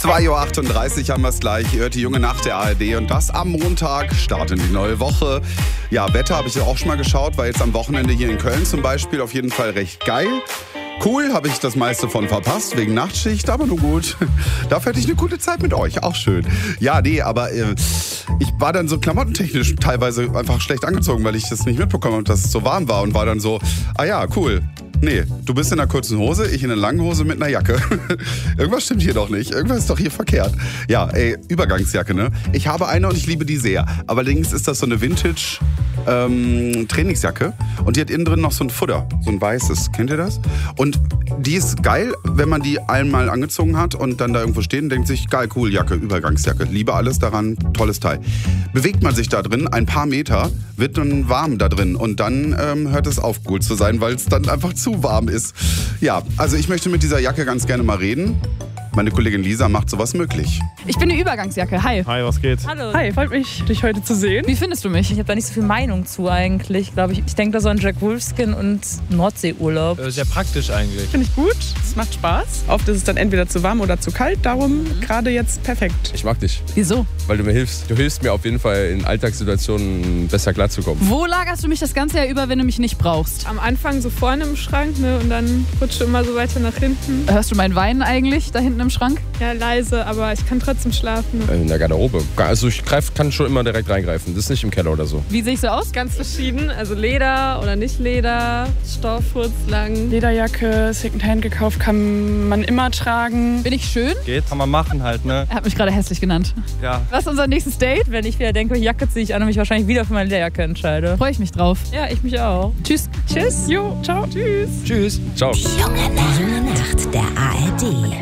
2.38 Uhr haben wir es gleich. Ihr hört die junge Nacht der ARD und das am Montag. Starten die neue Woche. Ja, Wetter habe ich ja auch schon mal geschaut, war jetzt am Wochenende hier in Köln zum Beispiel auf jeden Fall recht geil. Cool, habe ich das meiste von verpasst, wegen Nachtschicht, aber nur gut. Dafür hatte ich eine gute Zeit mit euch, auch schön. Ja, nee, aber ich war dann so klamottentechnisch teilweise einfach schlecht angezogen, weil ich das nicht mitbekommen habe, dass es so warm war und war dann so, ah ja, cool. Nee, du bist in einer kurzen Hose, ich in einer langen Hose mit einer Jacke. Irgendwas stimmt hier doch nicht. Irgendwas ist doch hier verkehrt. Ja, Übergangsjacke, ne? Ich habe eine und ich liebe die sehr. Allerdings ist das so eine Vintage Trainingsjacke und die hat innen drin noch so ein Futter, so ein weißes. Kennt ihr das? Und die ist geil, wenn man die einmal angezogen hat und dann da irgendwo steht und denkt sich, geil, cool, Jacke, Übergangsjacke. Liebe alles daran, tolles Teil. Bewegt man sich da drin, ein paar Meter, wird dann warm da drin und dann hört es auf, cool zu sein, weil es dann einfach zu warm ist. Ja, also ich möchte mit dieser Jacke ganz gerne mal reden. Meine Kollegin Lisa macht sowas möglich. Ich bin eine Übergangsjacke. Hi. Hi, was geht? Hallo. Hi, freut mich, dich heute zu sehen. Wie findest du mich? Ich habe da nicht so viel Meinung zu eigentlich, glaube ich. Ich denke da so an Jack Wolfskin und Nordseeurlaub. Sehr praktisch eigentlich. Finde ich gut. Es macht Spaß. Oft ist es dann entweder zu warm oder zu kalt. Darum gerade jetzt perfekt. Ich mag dich. Wieso? Weil du mir hilfst. Du hilfst mir auf jeden Fall in Alltagssituationen besser klarzukommen. Wo lagerst du mich das ganze Jahr über, wenn du mich nicht brauchst? Am Anfang so vorne im Schrank, ne, und dann rutscht du immer so weiter nach hinten. Hörst du mein Weinen eigentlich da hinten im Schrank? Ja, leise, aber ich kann trotzdem schlafen. In der Garderobe. Also ich kann schon immer direkt reingreifen. Das ist nicht im Keller oder so. Wie sehe ich so aus? Ganz verschieden, also Leder oder nicht Leder, Stoff, lang. Lederjacke, Secondhand gekauft, kann man immer tragen. Bin ich schön? Geht, kann man machen halt, ne? Er hat mich gerade hässlich genannt. Ja. Was ist unser nächstes Date? Wenn ich wieder denke, welche Jacke ziehe ich an und mich wahrscheinlich wieder für meine Lederjacke entscheide. Freue ich mich drauf. Ja, ich mich auch. Tschüss. Tschüss. Jo, ciao. Tschüss. Tschüss. Ciao. Die junge Nacht der ARD.